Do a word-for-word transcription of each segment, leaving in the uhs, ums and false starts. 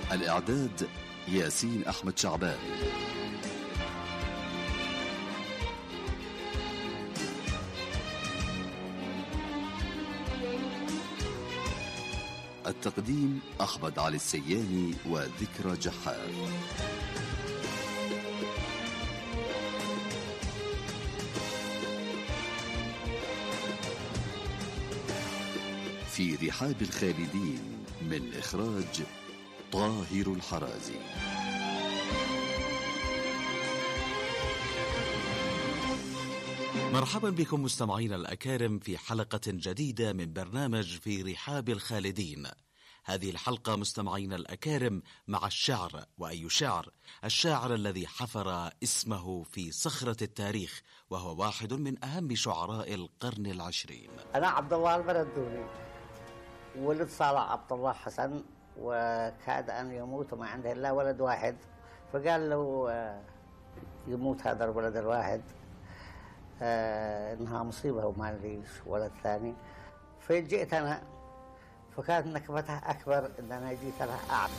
الإعداد ياسين أحمد شعبان. التقديم أحمد علي السياني وذكرى جحار. في رحاب الخالدين من إخراج طاهر الحرازي. مرحبا بكم مستمعين الأكارم في حلقة جديدة من برنامج في رحاب الخالدين. هذه الحلقة مستمعين الأكارم مع الشعر. وأي شعر؟ الشاعر الذي حفر اسمه في صخرة التاريخ، وهو واحد من أهم شعراء القرن العشرين. أنا عبد الله البردوني، ولد صالح عبد الله حسن، وكاد أن يموت وما عنده إلا ولد واحد، فقال له يموت هذا الولد الواحد إنها مصيبة وما ليش ولد ثاني. فجئت أنا، فكانت نكبتها أكبر إن أنا جيت لها أعرف.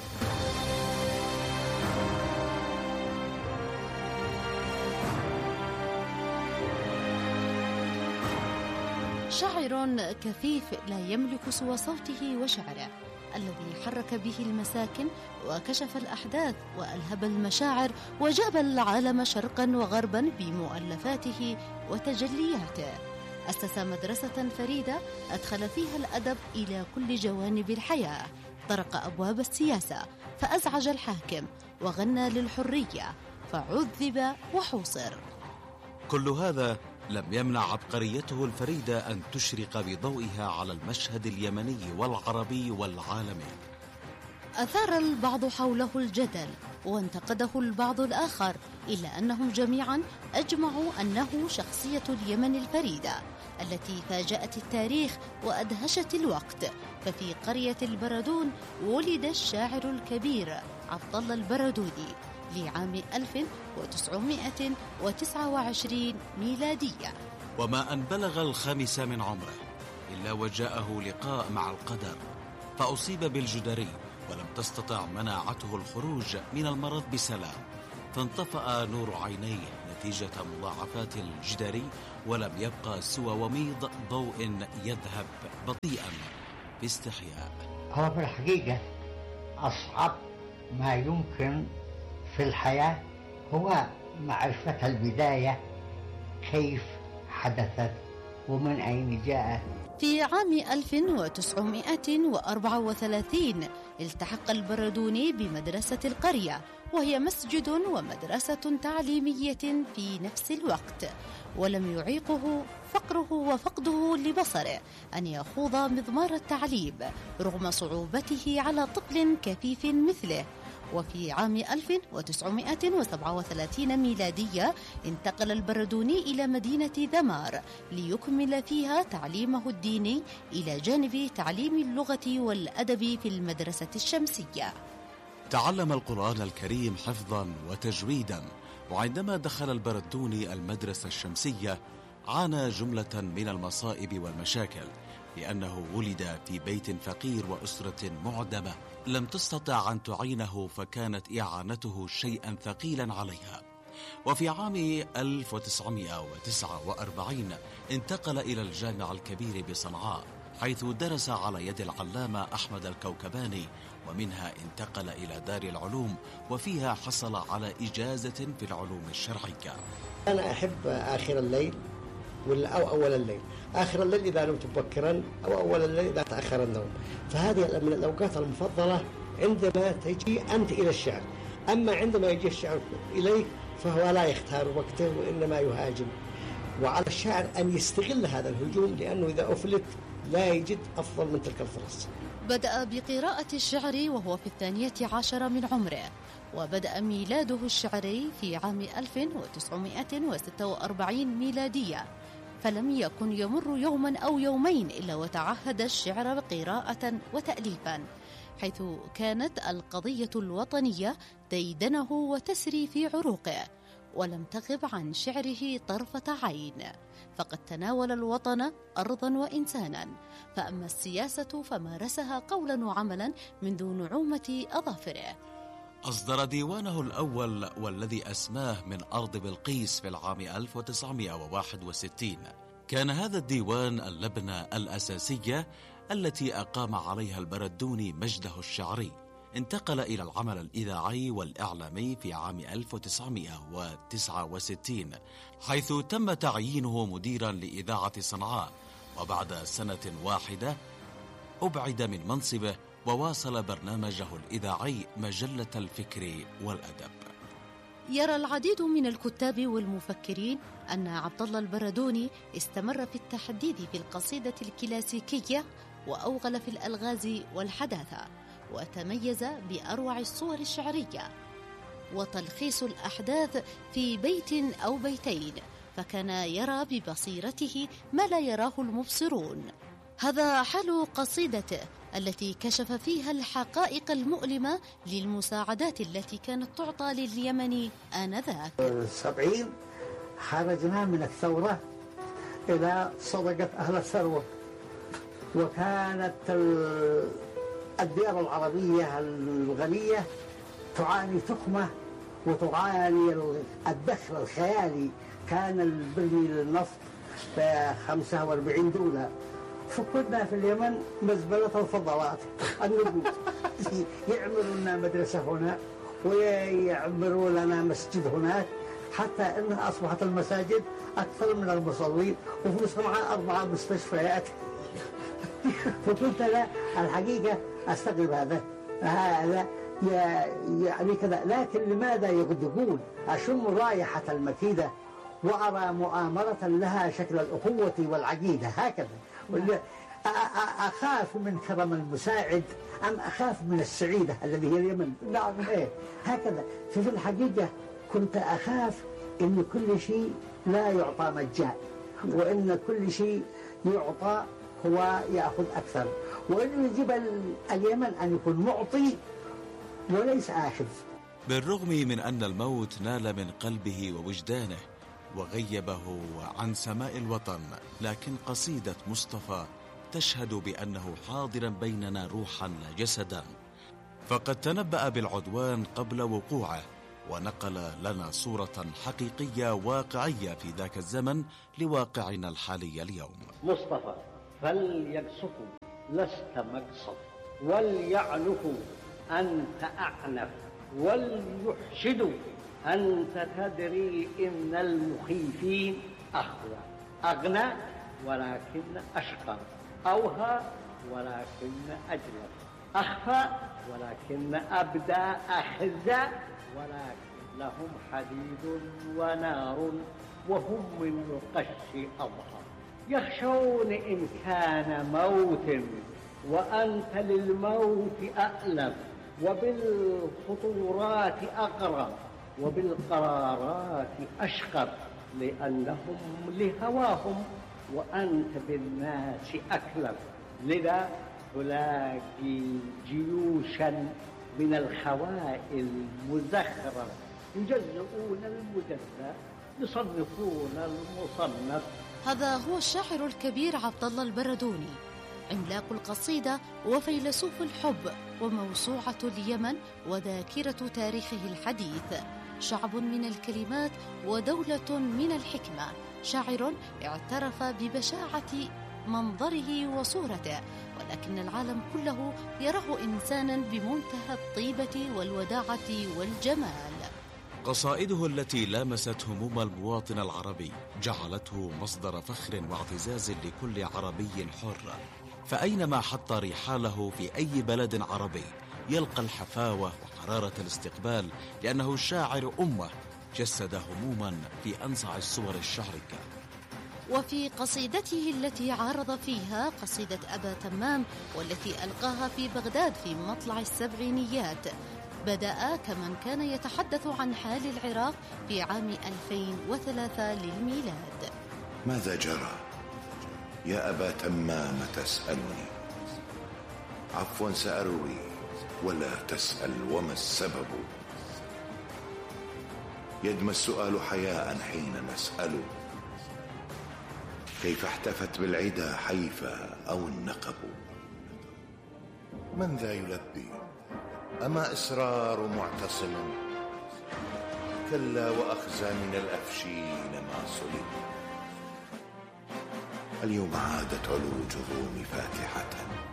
شاعر كفيف لا يملك سوى صوته وشعره الذي حرك به المساكن وكشف الأحداث وألهب المشاعر وجاب العالم شرقا وغربا بمؤلفاته وتجلياته. أسس مدرسة فريدة أدخل فيها الأدب إلى كل جوانب الحياة، طرق أبواب السياسة فأزعج الحاكم، وغنى للحرية فعذب وحوصر. كل هذا لم يمنع عبقريته الفريدة أن تشرق بضوئها على المشهد اليمني والعربي والعالمي. أثار البعض حوله الجدل وانتقده البعض الآخر، إلا أنهم جميعا أجمعوا أنه شخصية اليمن الفريدة التي فاجأت التاريخ وأدهشت الوقت. ففي قرية البردون ولد الشاعر الكبير عبد الله البردوني لعام ألف وتسعمائة وتسعة وعشرين ميلادية. وما أن بلغ الخامس من عمره إلا وجاءه لقاء مع القدر، فأصيب بالجدري ولم تستطع مناعته الخروج من المرض بسلام، فانطفأ نور عينيه نتيجة مضاعفات الجدري، ولم يبقى سوى وميض ضوء يذهب بطيئا باستحياء. هو في الحقيقة أصعب ما يمكن في الحياة هو معرفة البداية، كيف حدثت ومن أين جاءت. في عام ألف وتسعمائة وأربعة وثلاثين التحق البردوني بمدرسة القرية، وهي مسجد ومدرسة تعليمية في نفس الوقت، ولم يعيقه فقره وفقده لبصره أن يخوض مضمار التعليم رغم صعوبته على طفل كفيف مثله. وفي عام ألف وتسعمائة وسبعة وثلاثين ميلادية انتقل البردوني إلى مدينة ذمار ليكمل فيها تعليمه الديني إلى جانب تعليم اللغة والأدب في المدرسة الشمسية. تعلم القرآن الكريم حفظا وتجويدا، وعندما دخل البردوني المدرسة الشمسية عانى جملة من المصائب والمشاكل، لأنه ولد في بيت فقير وأسرة معدمة لم تستطع أن تعينه، فكانت إعانته شيئا ثقيلا عليها. وفي عام ألف وتسعمائة وتسعة وأربعين انتقل إلى الجامع الكبير بصنعاء، حيث درس على يد العلامة أحمد الكوكباني، ومنها انتقل إلى دار العلوم، وفيها حصل على إجازة في العلوم الشرعية. أنا أحب آخر الليل أو أول الليل. آخر الليل إذا نمت مبكرا، أو أول الليل إذا تأخر النوم. فهذه من الأوقات المفضلة عندما تجي أنت إلى الشعر. أما عندما يجي الشعر إليك فهو لا يختار وقته وإنما يهاجم، وعلى الشاعر أن يستغل هذا الهجوم، لأنه إذا أفلت لا يجد أفضل من تلك الفرص. بدأ بقراءة الشعر وهو في الثانية عشر من عمره، وبدأ ميلاده الشعري في عام ألف وتسعمائة وستة وأربعين ميلادية، فلم يكن يمر يوما أو يومين إلا وتعهد الشعر قراءة وتأليفا، حيث كانت القضية الوطنية ديدنه وتسري في عروقه، ولم تغب عن شعره طرفة عين، فقد تناول الوطن أرضا وإنسانا، فأما السياسة فمارسها قولا وعملا منذ نعومة أظافره. أصدر ديوانه الأول والذي أسماه من أرض بلقيس في العام ألف وتسعمائة وواحد وستين. كان هذا الديوان اللبنة الأساسية التي أقام عليها البردوني مجده الشعري. انتقل إلى العمل الإذاعي والإعلامي في عام ألف وتسعمائة وتسعة وستين، حيث تم تعيينه مديرا لإذاعة صنعاء، وبعد سنة واحدة أبعد من منصبه وواصل برنامجه الإذاعي مجلة الفكر والأدب. يرى العديد من الكتاب والمفكرين أن عبد الله البردوني استمر في التحديد في القصيدة الكلاسيكية وأوغل في الألغاز والحداثة، وتميز بأروع الصور الشعرية وتلخيص الأحداث في بيت أو بيتين، فكان يرى ببصيرته ما لا يراه المبصرون. هذا حال قصيدته التي كشف فيها الحقائق المؤلمة للمساعدات التي كانت تعطى لليمن آنذاك. سبعين خرجنا من الثورة إلى صدقة أهل الثروة، وكانت الديار العربية الغنية تعاني تخمة وتعاني الدخل الخيالي. كان البرميل النفط ب خمسة وأربعين دولار، فكنا في اليمن مزبلة الفضلات النقود. يعملوا لنا مدرسة هنا ويعملوا لنا مسجد هناك، حتى أنها أصبحت المساجد أكثر من المصلين، وفي صنعاء أربعة مستشفيات. فكنت لا الحقيقة أستغرب هذا هذا يعني كذا، لكن لماذا يقول أشم رائحة المكيدة وأرى مؤامرة لها شكل الأخوة والعقيدة هكذا. أخاف من كرم المساعد أم أخاف من السعيدة الذي هي اليمن؟ نعم إيه هكذا. في الحقيقة كنت أخاف إن كل شيء لا يعطى مجان، وإن كل شيء يعطى هو يأخذ أكثر، وإنه يجب اليمن أن يكون معطي وليس آخذ. بالرغم من أن الموت نال من قلبه ووجدانه وغيبه عن سماء الوطن، لكن قصيدة مصطفى تشهد بأنه حاضرا بيننا روحا لا جسدا، فقد تنبأ بالعدوان قبل وقوعه ونقل لنا صورة حقيقية واقعية في ذاك الزمن لواقعنا الحالي اليوم. مصطفى فليقصفوا لست مقصف، وليعنفوا أنت أعنف، وليحشدوا أنت تدري إن المخيفين أخوى. أغنى ولكن أشقى، أوهى ولكن أجلب، أخفى ولكن أبدى أخزى، ولكن لهم حديد ونار وهم من القش أظهر. يخشون إن كان موت وأنت للموت أألم، وبالخطورات أقرب، وبالقرارات أشقر، لأنهم لهواهم وأنت بالناس أكلم. لذا تلاقي جيوشا من الخوائل المزخرة يجزؤون المجزأ، يصنفون المصنف. هذا هو الشاعر الكبير عبد الله البردوني، عملاق القصيدة وفيلسوف الحب وموسوعة اليمن وذاكرة تاريخه الحديث، شعب من الكلمات ودولة من الحكمة، شاعر اعترف ببشاعة منظره وصورته، ولكن العالم كله يراه إنسانا بمنتهى الطيبة والوداعة والجمال. قصائده التي لامست هموم المواطن العربي جعلته مصدر فخر واعتزاز لكل عربي حر، فأينما حط رحاله في أي بلد عربي يلقى الحفاوة وحرارة الاستقبال، لأنه شاعر أمة جسد هموما في أنصع الصور الشعرية. وفي قصيدته التي عارض فيها قصيدة أبا تمام والتي ألقاها في بغداد في مطلع السبعينيات، بدأ كمن كان يتحدث عن حال العراق في عام ألفين وثلاثة للميلاد. ماذا جرى يا أبا تمام تسألني؟ عفوا سأروي ولا تسأل وما السبب. يدمى السؤال حياء حين نسأل كيف احتفت بالعدا حيفا أو النقب. من ذا يلبي؟ أما إسرار معتصم؟ كلا وأخزى من الأفشين ما صلب. اليوم عادت علوج الروم فاتحة،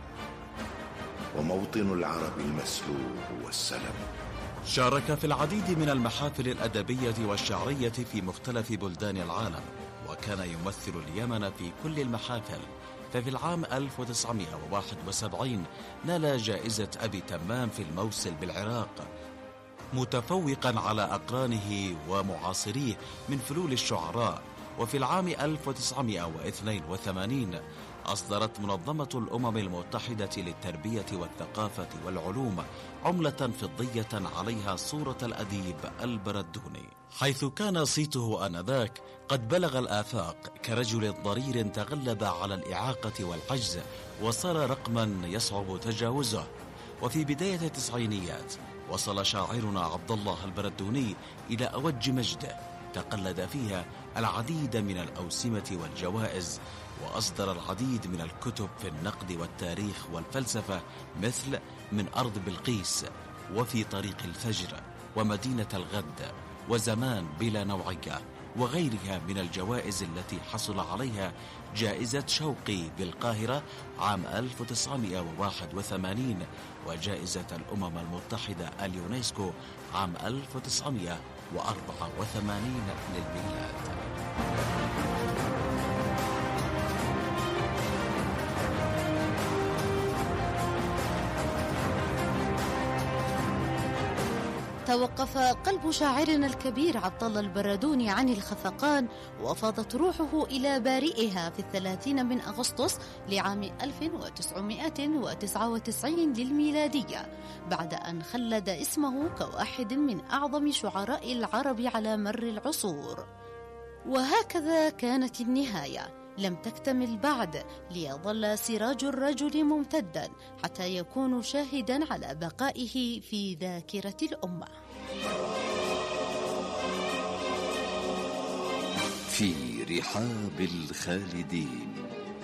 وموطن العرب المسلوب والسلب. شارك في العديد من المحافل الأدبية والشعرية في مختلف بلدان العالم، وكان يمثل اليمن في كل المحافل. ففي العام ألف وتسعمائة وواحد وسبعين نال جائزة أبي تمام في الموصل بالعراق، متفوقا على أقرانه ومعاصريه من فلول الشعراء. وفي العام ألف وتسعمائة واثنين وثمانين أصدرت منظمة الأمم المتحدة للتربية والثقافة والعلوم عملة فضية عليها صورة الأديب البردوني، حيث كان صيته آنذاك قد بلغ الآفاق كرجل ضرير تغلب على الإعاقة والعجز، وصار رقما يصعب تجاوزه. وفي بداية التسعينيات وصل شاعرنا عبد الله البردوني إلى أوج مجده، تقلد فيها العديد من الأوسمة والجوائز، وأصدر العديد من الكتب في النقد والتاريخ والفلسفة، مثل من أرض بلقيس، وفي طريق الفجر، ومدينة الغد، وزمان بلا نوعية، وغيرها من الجوائز التي حصل عليها جائزة شوقي بالقاهرة عام ألف وتسعمائة وواحد وثمانين، وجائزة الأمم المتحدة اليونسكو عام ألف وتسعمائة وأربعة وثمانين للميلاد. توقف قلب شاعرنا الكبير عبد الله البردوني عن الخفقان، وفاضت روحه إلى بارئها في الثلاثين من أغسطس لعام ألف وتسعمائة وتسعة وتسعين للميلادية، بعد أن خلد اسمه كواحد من أعظم شعراء العرب على مر العصور. وهكذا كانت النهاية، لم تكتمل بعد، ليظل سراج الرجل ممتدا حتى يكون شاهدا على بقائه في ذاكرة الأمة. في رحاب الخالدين.